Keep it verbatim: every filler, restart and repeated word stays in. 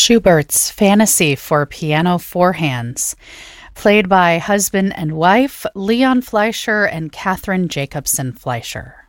Schubert's Fantasy for Piano Four Hands, played by husband and wife Leon Fleischer and Catherine Jacobson Fleischer.